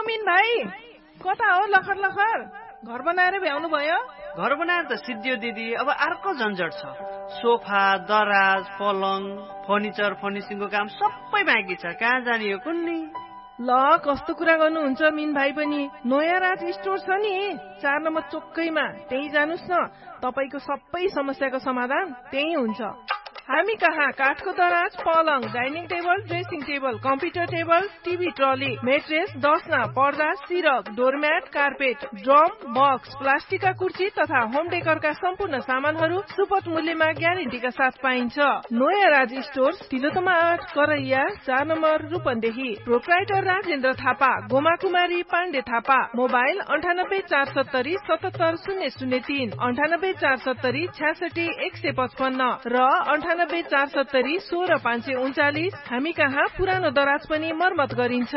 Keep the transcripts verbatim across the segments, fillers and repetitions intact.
Mean भाइ, कता हो लखर लखर? घर बनाएर भ्याउनु भयो? घर बनाएर त सिद्धियो दिदी, अब अर्को झन्झट छ। सोफा, दराज, पलङ, फर्निचर, फर्निसिङको काम सबै बाँकी छ। कहाँ जाने हो कुन्नी? ल कस्तो कुरा गर्नुहुन्छ मिन भाइ पनि। नयाँ राज स्टोर छ नि, चार नम्बर चोकैमा, त्यही जानुस् न। तपाईको सबै समस्याको समाधान त्यही हुन्छ। हामी कहाँ काठको दराज, पलङ, dining table, dressing table, computer table, TV trolley, mattress, दसना, पर्दा, सिरक, डोरम्याट, कार्पेट, ड्रम, बक्स, प्लास्टिकका कुर्सी तथा होम डेकोरका सम्पूर्ण सामानहरू सुपथ मूल्यमा ग्यारेन्टीका साथ पाइन्छ। नयाँ राज स्टोर, तिलोतमा आठ, करैया, चार नम्बर रूपन्देही। प्रोप्राइटर राजेन्द्र थापा, गोमा कुमारी पाण्डे थापा। मोबाइल अन्ठानब्बे चार सत्तरी सतहत्तर शून्य शून्य तीन, अन्ठानब्बे चार सत्तरी छ्यासठी एक सय पचपन्न र अन्ठानब्बे चार सत्तरी सोह्र पाँच सय उन्चालिस। हामी कहाँ पुरानो दराज पनि मर्मत गरिन्छ।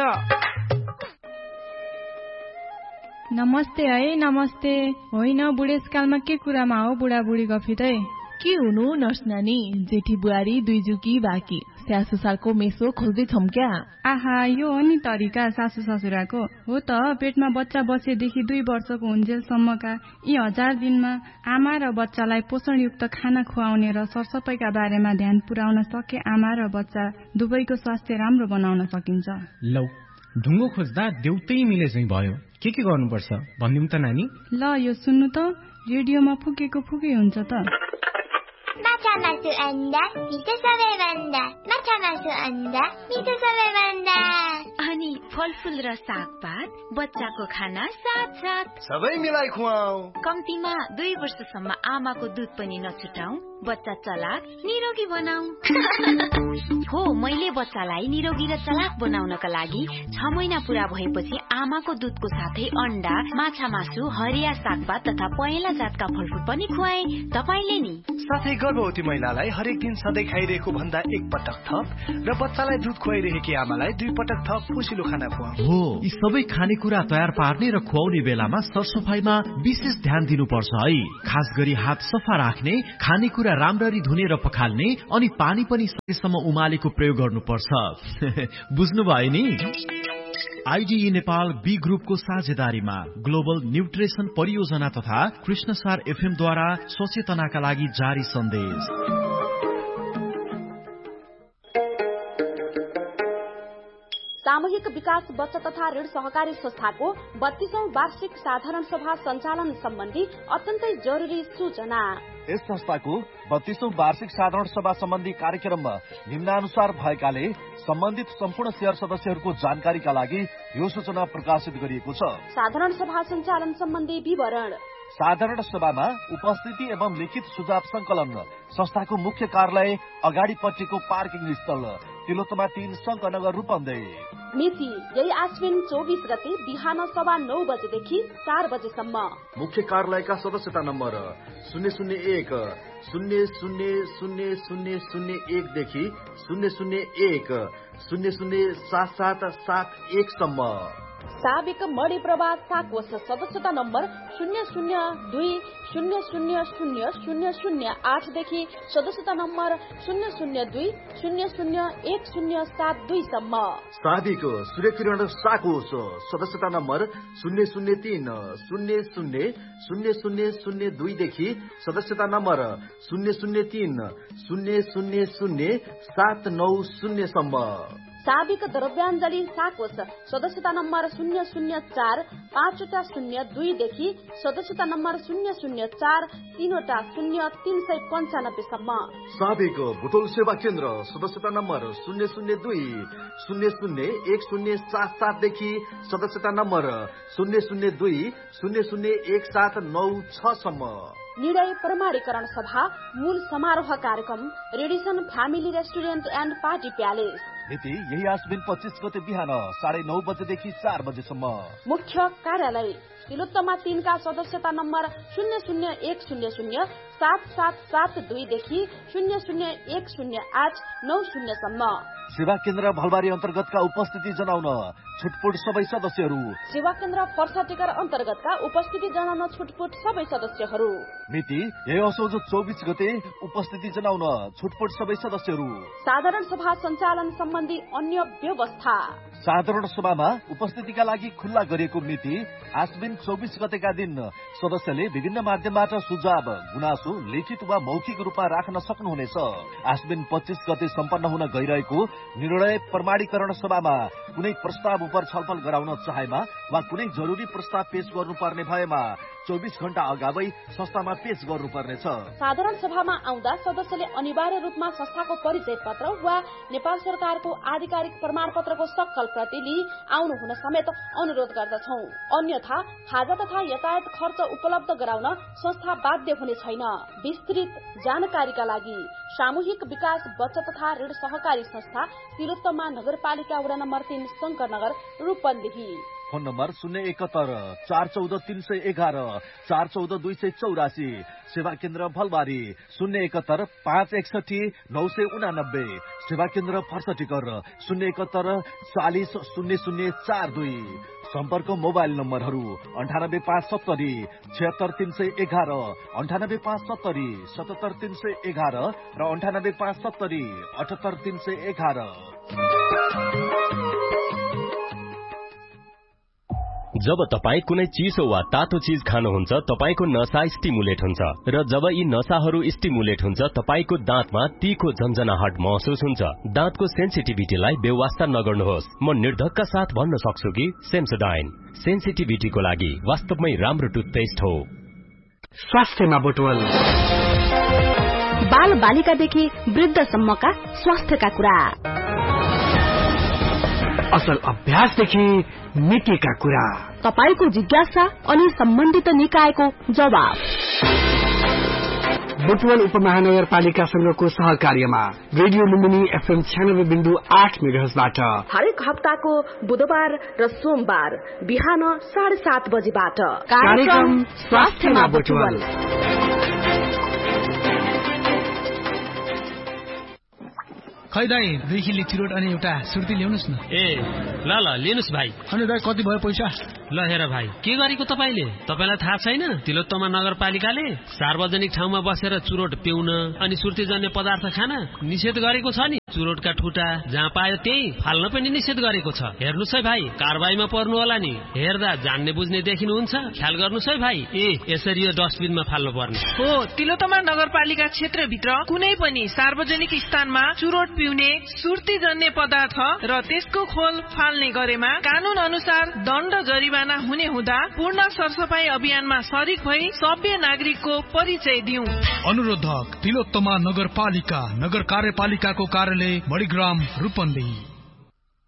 नमस्ते है, नमस्ते। होइन, बुढेसकालमा के कुरामा हो बुढाबुढी गफितै? के हुनु नर्स नानी, जेठी बुहारी दुई जुकी बाँकी, स्याहार सुसारको मेसो खोज्दैछौँ क्या? आहा, यो हो नि तरिका सासू ससुराको। हो त, पेटमा बच्चा बसेदेखि दुई वर्षको हुन्जेलसम्मका यी हजार दिनमा आमा र बच्चालाई पोषणयुक्त खाना खुवाउने र सरसफाइका बारेमा ध्यान पुर्याउन सके आमा र बच्चा दुवैको स्वास्थ्य राम्रो बनाउन सकिन्छ। लौ, ढुङ्गो खोज्दा देउतै मिले चाहिँ भयो। के के गर्नुपर्छ भनिदिउँ त नानी? ल यो सुन्नु त, रेडियोमा फुकेको फुकै हुन्छ त। माछा मासु अन्डा मिठो सबैभन्दा, माछा मासु अन्डा मिठो सबैभन्दा। अनि फलफुल र सागपात, बच्चाको खाना साथ साथ सबै मिलाई खुवाऊ। कम्तीमा दुई वर्षसम्म आमाको दुध पनि नछुटाऊ, बच्चा चलाक निरोगी बनाऊ। हो, मैले बच्चालाई निरोगी र चलाक बनाउनका लागि छ महिना पूरा भएपछि आमाको दुधको साथै अन्डा, माछा मासु, हरिया सागपात तथा पहेँला जातका फलफुल पनि खुवाए। तपाईले नि? साथै गर्भवती महिलालाई हरेक दिन सधैँ खाइरहेको भन्दा एक पटक थप र बच्चालाई दुध खुवाइरहेकी आमालाई दुई पटक थप पोसिलो खाना खुवाऊ। हो, यी सबै खानेकुरा तयार पार्ने र खुवाउने बेलामा सरसफाइमा विशेष ध्यान दिनुपर्छ है। खास गरी हात सफा राख्ने, खानेकुरा राम्ररी धुने र पखाल्ने, अनि पानी पनि सकेसम्म उमालेको प्रयोग गर्नुपर्छ। बुझ्नुभयो नि? आइडिई नेपाल बी ग्रुपको साझेदारीमा ग्लोबल न्युट्रिसन परियोजना तथा कृष्णसार एफएम द्वारा सचेतनाका लागि जारी सन्देश। सामूहिक विकास बचत तथा ऋण सहकारी संस्थाको बत्तीसौं वार्षिक साधारण सभा सञ्चालन सम्बन्धी अत्यन्तै जरुरी सूचना। यस संस्थाको बत्तीसौं वार्षिक साधारण सभा सम्बन्धी कार्यक्रममा निम्नानुसार भएकाले सम्बन्धित सम्पूर्ण शेयर सदस्यहरूको जानकारीका लागि यो सूचना प्रकाशित गरिएको छ। साधारण सभा सञ्चालन सम्बन्धी विवरण। साधारण सभामा उपस्थिति एवं लिखित सुझाव संकलन संस्थाको मुख्य कार्यालय अगाडिपट्टिको पार्किङ स्थल तिलोत्तमा तीन शङ्करनगर रूपन्देही। मिति यही आश्विन चौबिस गते बिहान सवा नौ बजेदेखि चार बजेसम्म। मुख्य कार्यालयका सदस्यता नम्बर शून्य शून्य एक शून्य शून्य शून्य शून्य शून्य एकदेखि शून्य शून्य एक शून्य शून्य सात सात सात एक सम्म। साबिक मणि प्रभा साकोष सदस्यता नम्बर शून्य शून्य दुई शून्य शून्य शून्य शून्य शून्य आठदेखि सदस्यता नम्बर शून्य शून्य दुई शून्य शून्य एक शून्य सात दुई सम्म। साबिक सूर्यकिरण साकोष सदस्यता नम्बर शून्य शून्य तीन शून्य शून्य शून्य शून्य शून्य दुईदेखि सदस्यता नम्बर शून्य शून्य तीन शून्य शून्य शून्य सात नौ शून्य सम्म। साबिक द्रव्याञ्जली साकोष सदस्यता नम्बर शून्य शून्य चार पाँचवटा शून्य दुईदेखि सदस्यता नम्बर शून्य शून्य चार तीनवटा शून्य तीन सय पञ्चानब्बेसम्म। साबिक भुटोल सेवा केन्द्र सदस्यता नम्बर शून्य शून्य दुई शून्य शून्य एक शून्य सात सातदेखि सदस्यता नम्बर शून्य शून्य दुई शून्य शून्य एक सात नौ छ सम्म। निर्णय प्रमाणीकरण सभा मूल समारोह कार्यक्रम Radisson family restaurant and party palace. मिति यही आश्विन पच्चीस गते बिहान साढे नौ बजेदेखि चार बजेसम्म। मुख्य कार्यालय तिलोत्तमा तीनका सदस्यता नम्बर शून्य शून्य एक शून्य शून्य सात सात सात दुईदेखि शून्य शून्य एक शून्य आठ नौ शून्यसम्म। सेवा केन्द्र भलबारी अन्तर्गतका उपस्थिति जनाउन छुटपुट सबै सदस्यहरू। सेवा केन्द्र पर्सा टेकर अन्तर्गतका उपस्थिति जनाउन छुटपुट सबै सदस्यहरू। मिति यही असोज चौबिस गते उपस्थिति जनाउन छुटपुट सबै सदस्यहरू। साधारण सभा सञ्चालन सम्बन्धी सम्बन्धी अन्य व्यवस्था। साधारण सभामा उपस्थितिका लागि खुल्ला गरिएको मिति आश्विन चौबिस गतेका दिन सदस्यले विभिन्न माध्यमबाट सुझाव गुनासो लिखित वा मौखिक रूपमा राख्न सक्नुहुनेछ। आश्विन पच्चीस गते सम्पन्न हुन गइरहेको निर्णय प्रमाणीकरण सभामा कुनै प्रस्ताव उप छलफल गराउन चाहेमा वा कुनै जरुरी प्रस्ताव पेश गर्नुपर्ने भएमा चौबिस घण्टा अगावै संस्थामा पेश गर्नुपर्नेछ। साधारण सभामा आउँदा सदस्यले अनिवार्य रूपमा संस्थाको परिचय पत्र वा नेपाल सरकारको आधिकारिक प्रमाण पत्रको सक्कल प्रति लिई आउनु हुन समेत अनुरोध गर्दछौ। अन्यथा खाजा तथा यातायात खर्च उपलब्ध गराउन संस्था बाध्य हुने छैन। विस्तृत जानकारीका लागि सामूहिक विकास बचत तथा ऋण सहकारी संस्था तिलोत्तमा नगरपालिका वडा नम्बर तीन शंकरनगर रूपन्देही। फोन नम्बर शून्य एकहत्तर चार चौध तीन सय एघार चार चौध दुई सय चौरासी। सेवा केन्द्र भलबारी शून्य एकहत्तर पाँच एकसठी नौ सय उनानब्बे। सेवा केन्द्र फर्सटिकर शून्य एकहत्तर चालिस शून्य शून्य चार दुई। सम्पर्क मोबाइल नम्बरहरू अन्ठानब्बे पाँच सत्तरी छिहत्तर तीन सय एघार अन्ठानब्बे पाँच सत्तरी सतहत्तर तीन सय एघार र अन्ठानब्बे पाँच सत्तरी अठहत्तर तीन सय एघार। जब तपाईँ कुनै चिसो वा तातो चीज खानुहुन्छ तपाईको नसा स्टिमुलेट हुन्छ र जब यी नसाहरू स्टिमुलेट हुन्छ तपाईको दाँतमा तीखो झन्झनाहट महसुस हुन्छ। दाँतको सेन्सिटिभिटीलाई बेवास्ता नगर्नुहोस्। म निर्धक्का साथ भन्न सक्छु कि सेन्सोडाइन सेन्सिटिभिटीको लागि वास्तवमै राम्रो टुथपेस्ट हो। स्वास्थ्यमा बुटवल बाल बालिकादेखि वृद्धसम्मका स्वास्थ्यका कुरा, असल अभ्यासदेखि मितिका कुरा, तपाईको जिज्ञासा अनि सम्बन्धित निकायको जवाब। बुटवल उपमहानगरपालिकासँगको सहकार्यमा रेडियो लुम्बिनी एफएम छ्यानब्बे बिन्दु आठ मेगाहर्जबाट हरेक हप्ताको बुधबार र सोमबार बिहान साढे सात बजेबाट कार्यक्रम स्वास्थ्यमा बुटवल। खै दाई दुई किलो चिरोट अनि एउटा सुर्ती ल्याउनुस् न। ए ल ल लिनुस् भाइ। अनि दाई कति भयो पैसा? ल हेर भाइ, के गरेको तपाईले? तपाईलाई थाहा छैन तिलोत्तमा नगरपालिकाले सार्वजनिक ठाउँमा बसेर चुरोट पिउन अनि सुर्तीजन्य पदार्थ खान निषेध गरेको छ नि। चुरोटका ठुटा जहाँ पायो त्यही फाल्न पनि निषेध गरेको छ। हेर्नुस् है भाइ, कारबाहीमा पर्नु होला नि। हेर्दा जान्ने बुझ्ने देखिनुहुन्छ, ख्याल गर्नुस् है भाइ। ए यसरी यो डस्टबिनमा फाल्नु पर्ने हो। तिलोत्तमा नगरपालिका क्षेत्रभित्र कुनै पनि सार्वजनिक स्थानमा चुरोट पिउने, सुर्तीजन्य पदार्थ र त्यसको खोल फाल्ने गरेमा कानून अनुसार दण्ड जरिवाना हुने हुँदा पूर्ण सरसफाई अभियानमा सरिक भई सभ्य नागरिकको परिचय दिउँ। अनुरोधक तिलोत्तमा नगरपालिका, नगर कार्यपालिकाको कार्यालय मणिग्राम रूपन्देही।